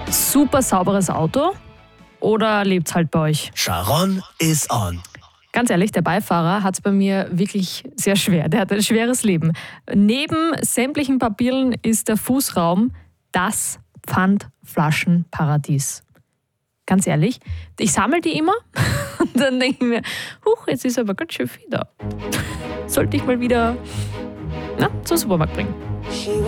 Super sauberes Auto oder lebt's halt bei euch? Sharon is on. Ganz ehrlich, der Beifahrer hat es bei mir wirklich sehr schwer. Der hat ein schweres Leben. Neben sämtlichen Papieren ist der Fußraum das Pfandflaschenparadies. Ganz ehrlich, ich sammle die immer und dann denke ich mir, jetzt ist aber ganz schön viel da. Sollte ich mal wieder zum Supermarkt bringen.